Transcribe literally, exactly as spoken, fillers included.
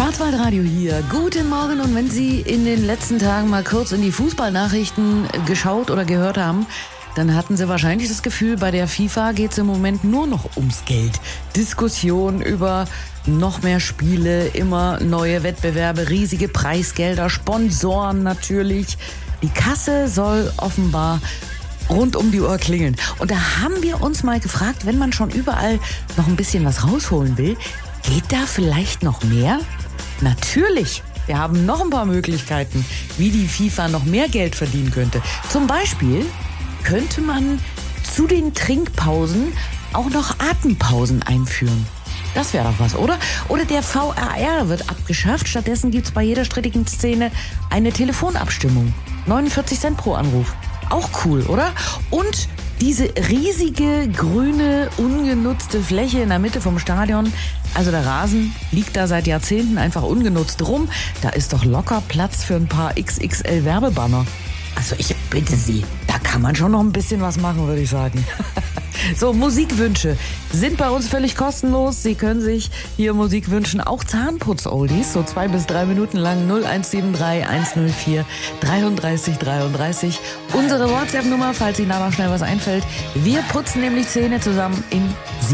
Schwarzwaldradio hier. Guten Morgen, und wenn Sie in den letzten Tagen mal kurz in die Fußballnachrichten geschaut oder gehört haben, dann hatten Sie wahrscheinlich das Gefühl, bei der FIFA geht es im Moment nur noch ums Geld. Diskussion über noch mehr Spiele, immer neue Wettbewerbe, riesige Preisgelder, Sponsoren natürlich. Die Kasse soll offenbar rund um die Uhr klingeln. Und da haben wir uns mal gefragt, wenn man schon überall noch ein bisschen was rausholen will, geht da vielleicht noch mehr? Natürlich. Wir haben noch ein paar Möglichkeiten, wie die FIFA noch mehr Geld verdienen könnte. Zum Beispiel könnte man zu den Trinkpausen auch noch Atempausen einführen. Das wäre doch was, oder? Oder der V A R wird abgeschafft. Stattdessen gibt es bei jeder strittigen Szene eine Telefonabstimmung. neunundvierzig Cent pro Anruf. Auch cool, oder? Und diese riesige, grüne, ungenutzte Fläche in der Mitte vom Stadion, also der Rasen liegt da seit Jahrzehnten einfach ungenutzt rum. Da ist doch locker Platz für ein paar X X L-Werbebanner. Also ich bitte Sie, da kann man schon noch ein bisschen was machen, würde ich sagen. So, Musikwünsche sind bei uns völlig kostenlos. Sie können sich hier Musik wünschen, auch Zahnputz-Oldies, so zwei bis drei Minuten lang. null eins sieben drei eins null vier dreiunddreißig dreiunddreißig. Unsere WhatsApp-Nummer, falls Ihnen da noch schnell was einfällt. Wir putzen nämlich Zähne zusammen in